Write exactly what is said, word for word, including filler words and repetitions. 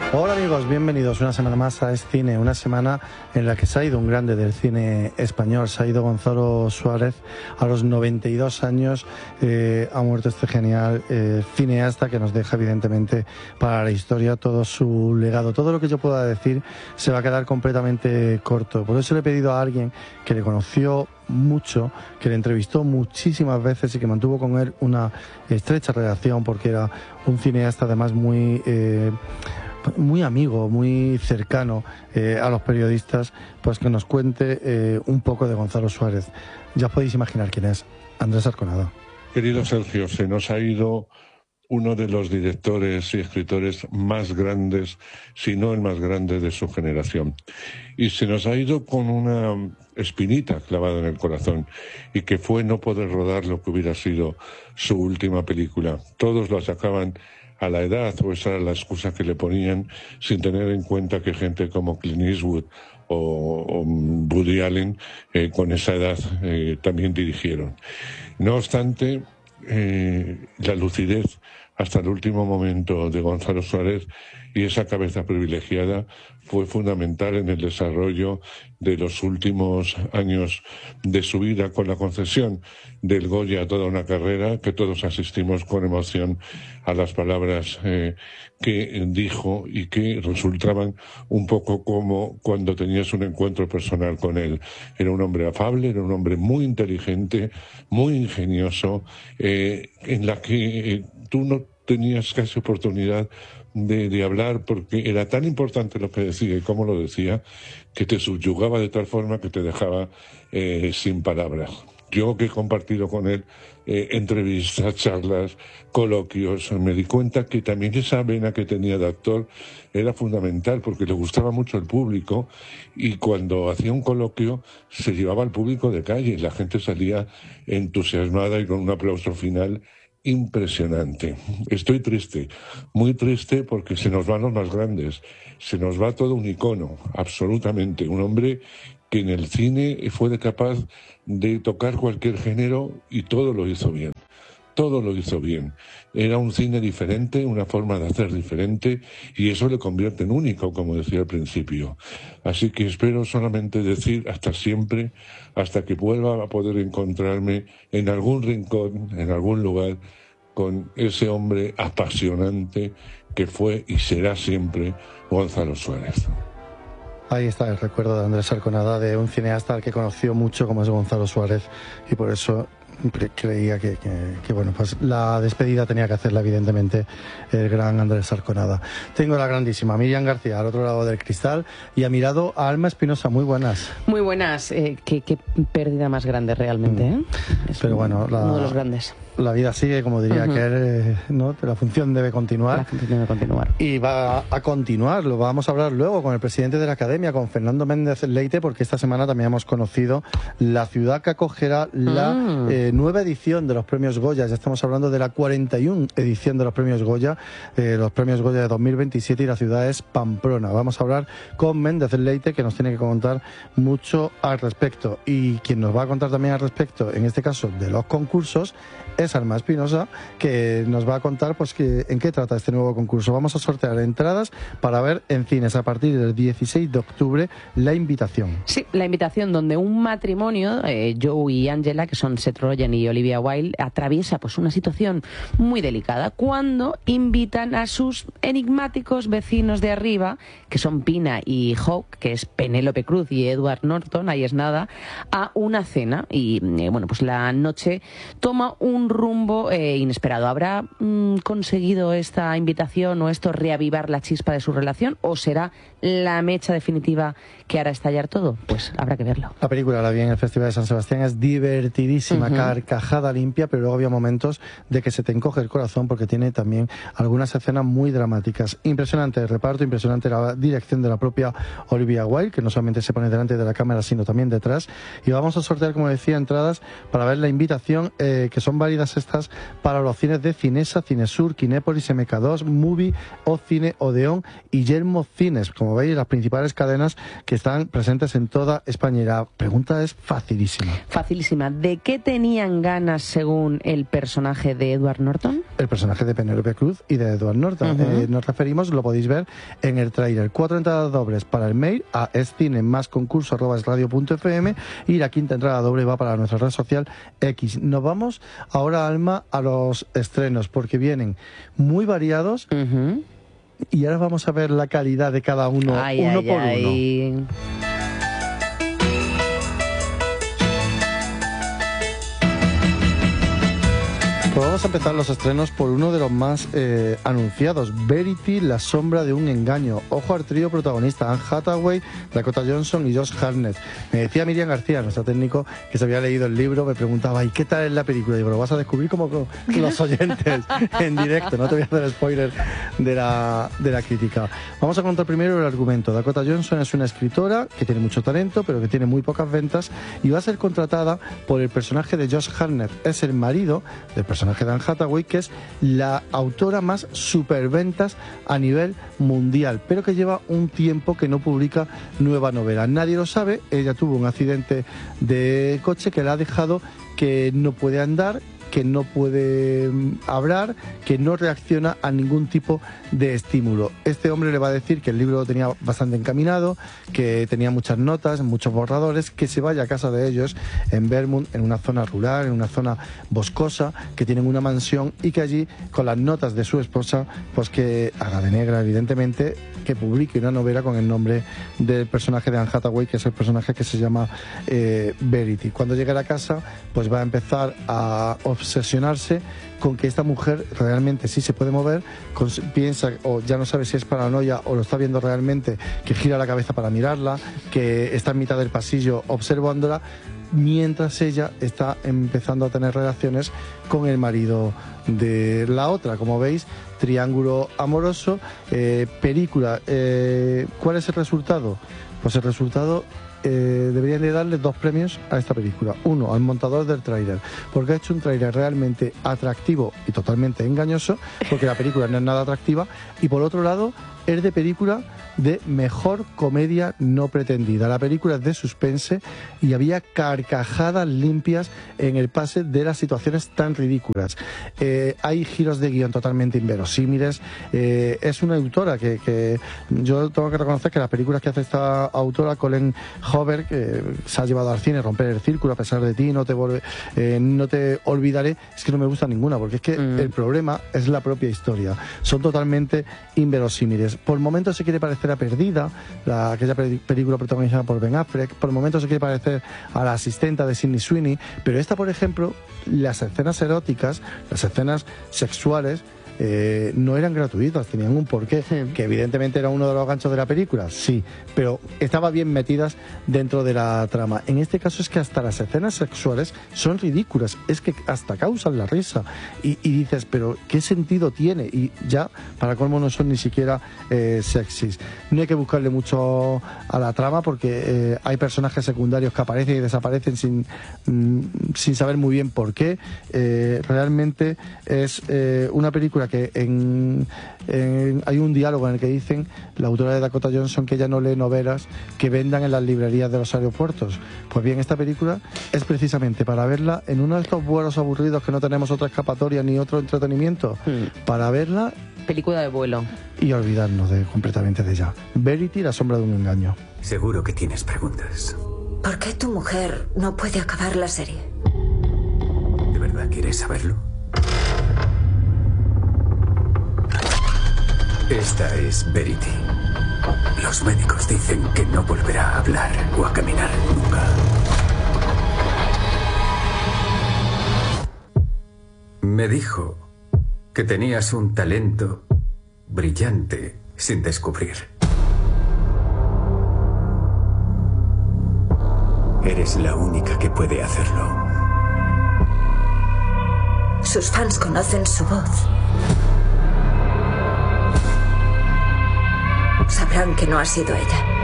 Hola amigos, bienvenidos una semana más a Es Cine, una semana en la que se ha ido un grande del cine español, se ha ido Gonzalo Suárez a los noventa y dos años, eh, ha muerto este genial eh, cineasta que nos deja evidentemente para la historia todo su legado. Todo lo que yo pueda decir se va a quedar completamente corto, por eso le he pedido a alguien que le conoció mucho, que le entrevistó muchísimas veces y que mantuvo con él una estrecha relación porque era un cineasta además muy... Eh, muy amigo, muy cercano eh, a los periodistas, pues que nos cuente eh, un poco de Gonzalo Suárez. Ya podéis imaginar quién es, Andrés Arconada. Querido Sergio, se nos ha ido uno de los directores y escritores más grandes, si no el más grande de su generación. Y se nos ha ido con una espinita clavada en el corazón, y que fue no poder rodar lo que hubiera sido su última película. Todos lo achacaban a la edad, o esa era la excusa que le ponían, sin tener en cuenta que gente como Clint Eastwood o, o Woody Allen eh, con esa edad eh, también dirigieron. No obstante, eh, la lucidez hasta el último momento de Gonzalo Suárez y esa cabeza privilegiada fue fundamental en el desarrollo de los últimos años de su vida, con la concesión del Goya a toda una carrera, que todos asistimos con emoción a las palabras eh, que dijo y que resultaban un poco como cuando tenías un encuentro personal con él. Era un hombre afable, era un hombre muy inteligente, muy ingenioso, eh, en la que eh, tú no tenías casi oportunidad De, de hablar, porque era tan importante lo que decía y cómo lo decía, que te subyugaba de tal forma que te dejaba eh, sin palabras. Yo, que he compartido con él eh, entrevistas, charlas, coloquios, me di cuenta que también esa vena que tenía de actor era fundamental, porque le gustaba mucho el público, y cuando hacía un coloquio se llevaba al público de calle y la gente salía entusiasmada y con un aplauso final impresionante. Estoy triste, muy triste, porque se nos van los más grandes, se nos va todo un icono, absolutamente, un hombre que en el cine fue capaz de tocar cualquier género y todo lo hizo bien. Todo lo hizo bien. Era un cine diferente, una forma de hacer diferente, y eso le convierte en único, como decía al principio. Así que espero solamente decir hasta siempre, hasta que vuelva a poder encontrarme en algún rincón, en algún lugar, con ese hombre apasionante que fue y será siempre Gonzalo Suárez. Ahí está el recuerdo de Andrés Arconada, de un cineasta al que conoció mucho como es Gonzalo Suárez, y por eso creía que, que, que bueno, pues la despedida tenía que hacerla evidentemente el gran Andrés Arconada. Tengo la grandísima Miriam García al otro lado del cristal, y a mi lado a Alma Espinosa. Muy buenas. Muy buenas. Eh, qué, qué pérdida más grande realmente, ¿eh? Es Pero bueno, la, uno de los grandes. La vida sigue, como diría Uh-huh. que él, ¿no? La función debe continuar. La función debe continuar. Y va a continuar. Lo vamos a hablar luego con el presidente de la Academia, con Fernando Méndez Leite, porque esta semana también hemos conocido la ciudad que acogerá la mm. eh, nueva edición de los premios Goya. Ya estamos hablando de la cuarenta y una edición de los premios Goya, eh, los premios Goya de dos mil veintisiete, y la ciudad es Pamplona. Vamos a hablar con Méndez Leite, que nos tiene que contar mucho al respecto. Y quien nos va a contar también al respecto, en este caso de los concursos, es Alma Espinosa, que nos va a contar pues que, en qué trata este nuevo concurso. Vamos a sortear entradas para ver en cines a partir del dieciséis de octubre La Invitación. Sí, La Invitación, donde un matrimonio, eh, Joe y Angela, que son Seth Rogen y Olivia Wilde, atraviesa pues una situación muy delicada cuando invitan a sus enigmáticos vecinos de arriba, que son Pina y Hawk, que es Penélope Cruz y Edward Norton, ahí es nada, a una cena. Y eh, bueno, pues la noche toma un rumbo eh, inesperado. ¿Habrá mm, conseguido esta invitación o esto reavivar la chispa de su relación, o será la mecha definitiva que hará estallar todo? Pues habrá que verlo. La película la vi en el Festival de San Sebastián, es divertidísima, uh-huh. carcajada limpia, pero luego había momentos de que se te encoge el corazón, porque tiene también algunas escenas muy dramáticas. Impresionante el reparto, impresionante la dirección de la propia Olivia Wilde, que no solamente se pone delante de la cámara, sino también detrás. Y vamos a sortear, como decía, entradas para ver La Invitación, eh, que son válidas todas estas para los cines de Cinesa, Cinesur, Kinépolis, M K dos, Movie, O Cine, Odeón y Yelmo Cines. Como veis, las principales cadenas que están presentes en toda España. Y la pregunta es facilísima. Facilísima. ¿De qué tenían ganas según el personaje de Edward Norton? El personaje de Penélope Cruz y de Edward Norton. Uh-huh. eh, nos referimos, lo podéis ver en el tráiler. Cuatro entradas dobles para el mail a escine más concurso arroba esradio punto f m y la quinta entrada doble va para nuestra red social X. Nos vamos ahora, Alma, a los estrenos porque vienen muy variados. Uh-huh. Y ahora vamos a ver la calidad de cada uno, ay, uno ay, por ay. uno. Pues vamos a empezar los estrenos por uno de los más eh, anunciados, Verity, La sombra de un engaño. Ojo al trío protagonista, Anne Hathaway, Dakota Johnson y Josh Hartnett. Me decía Miriam García, nuestro técnico, que se había leído el libro, me preguntaba, ¿y qué tal es la película? Y digo, lo vas a descubrir como los oyentes en directo, no te voy a hacer spoiler de la, de la crítica. Vamos a contar primero el argumento. Dakota Johnson es una escritora que tiene mucho talento, pero que tiene muy pocas ventas, y va a ser contratada por el personaje de Josh Hartnett. Es el marido del personaje de Anne Hathaway, que es la autora más superventas a nivel mundial, pero que lleva un tiempo que no publica nueva novela. Nadie lo sabe, ella tuvo un accidente de coche que la ha dejado que no puede andar, que no puede hablar, que no reacciona a ningún tipo de estímulo. Este hombre le va a decir que el libro lo tenía bastante encaminado, que tenía muchas notas, muchos borradores, que se vaya a casa de ellos en Vermont, en una zona rural, en una zona boscosa, que tienen una mansión y que allí, con las notas de su esposa, pues que haga de negra, evidentemente, que publique una novela con el nombre del personaje de Anne Hathaway, que es el personaje que se llama eh, Verity. Cuando llegue a la casa, pues va a empezar a obsesionarse con que esta mujer realmente sí se puede mover, con, piensa o ya no sabe si es paranoia o lo está viendo realmente, que gira la cabeza para mirarla, que está en mitad del pasillo observándola, mientras ella está empezando a tener relaciones con el marido de la otra. Como veis, triángulo amoroso, eh, película. Eh, ¿Cuál es el resultado? Pues el resultado... Eh, deberían de darle dos premios a esta película. Uno, al montador del tráiler, porque ha hecho un tráiler realmente atractivo y totalmente engañoso, porque la película no es nada atractiva, y por otro lado, es de película de mejor comedia no pretendida. La película es de suspense y había carcajadas limpias en el pase de las situaciones tan ridículas. Eh, hay giros de guión totalmente inverosímiles. Eh, es una autora que, que yo tengo que reconocer que las películas que hace esta autora, Colleen Hoover, que se ha llevado al cine, Romper el círculo, A pesar de ti, No te, volve, eh, no te olvidaré, es que no me gusta ninguna, porque es que mm. el problema es la propia historia. Son totalmente inverosímiles. Por momentos se quiere parecer a Perdida, la, aquella película protagonizada por Ben Affleck, por momentos se quiere parecer a La asistenta de Sydney Sweeney, pero esta, por ejemplo, las escenas eróticas, las escenas sexuales, Eh, no eran gratuitas, tenían un porqué, sí. Que evidentemente era uno de los ganchos de la película, sí, pero estaban bien metidas dentro de la trama. En este caso es que hasta las escenas sexuales son ridículas, es que hasta causan la risa y, y dices, pero ¿qué sentido tiene? Y ya, para colmo, no son ni siquiera eh, sexys. No hay que buscarle mucho a la trama porque eh, hay personajes secundarios que aparecen y desaparecen sin, mm, sin saber muy bien por qué. Eh, realmente es eh, una película que en, en, hay un diálogo en el que dicen la autora de Dakota Johnson que ella no lee novelas que vendan en las librerías de los aeropuertos. Pues bien, esta película es precisamente para verla en uno de estos vuelos aburridos que no tenemos otra escapatoria ni otro entretenimiento, mm. para verla, película de vuelo, y olvidarnos de, completamente de ella. Verity, La sombra de un engaño. Seguro que tienes preguntas. ¿Por qué tu mujer no puede acabar la serie? ¿De verdad quieres saberlo? Esta es Verity. Los médicos dicen que no volverá a hablar o a caminar nunca. Me dijo que tenías un talento brillante sin descubrir. Eres la única que puede hacerlo. Sus fans conocen su voz. Sabrán que no ha sido ella.